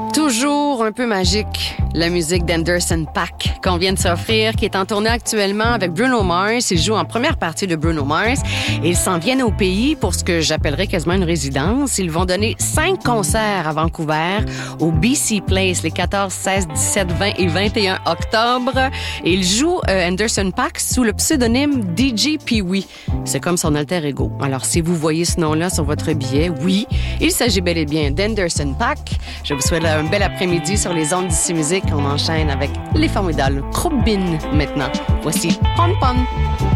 Toujours un peu magique, la musique d'Anderson .Paak qu'on vient de s'offrir, qui est en tournée actuellement avec Bruno Mars. Il joue en première partie de Bruno Mars et ils s'en viennent au pays pour ce que j'appellerais quasiment une résidence. Ils vont donner 5 concerts à Vancouver, au BC Place, les 14, 16, 17, 20 et 21 octobre. Et il joue Anderson .Paak sous le pseudonyme DJ Pee-wee. C'est comme son alter ego. Alors, si vous voyez ce nom-là sur votre billet, oui, il s'agit bel et bien d'Anderson .Paak. Je vous souhaite un bel après-midi sur les ondes d'ici musique. On enchaîne avec les formidables Chrobin maintenant. Voici Pon Pon.